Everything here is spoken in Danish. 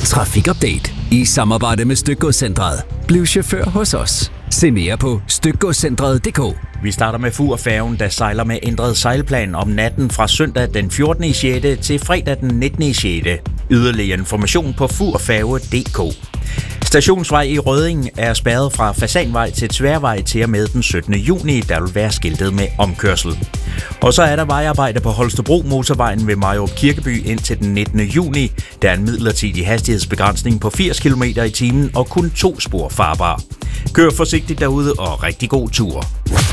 Trafikupdate i samarbejde med Stykgodscentret. Bliv chauffør hos os. Se mere på stykgodscentret.dk. Vi starter med Fur-færgen, der sejler med ændret sejlplan om natten fra søndag den 14. 6. til fredag den 19. 6. Yderligere information på furfærge.dk. Stationsvej i Rødding er spærret fra Fasanvej til Tværvej til og med den 17. juni, der vil være skiltet med omkørsel. Og så er der vejarbejde på Holstebro motorvejen ved Mariarup Kirkeby indtil den 19. juni. Der er en midlertidig hastighedsbegrænsning på 80 km/t og kun 2 spor farbar. Kør forsigtigt derude og rigtig god tur.